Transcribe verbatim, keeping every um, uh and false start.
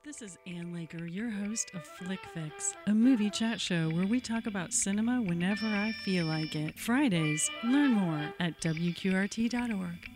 This is Ann Laker, your host of Flick Fix, a movie chat show where we talk about cinema whenever I feel like it. Fridays, learn more at W Q R T dot org.